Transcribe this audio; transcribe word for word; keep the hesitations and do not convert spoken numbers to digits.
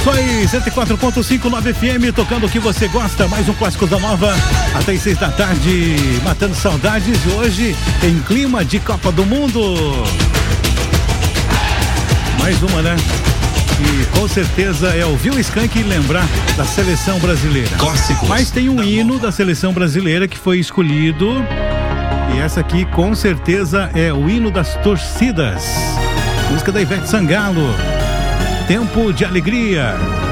isso aí, cento e quatro ponto cinco Nova F M, tocando o que você gosta. Mais um Clássico da Nova, até as seis da tarde, matando saudades. Hoje, em clima de Copa do Mundo. Mais uma, né? E com certeza é ouvir o Skank e lembrar da seleção brasileira. Clássicos. Mas tem um hino da seleção brasileira que foi escolhido. E essa aqui, com certeza, é o hino das torcidas. Música da Ivete Sangalo. Tempo de Alegria.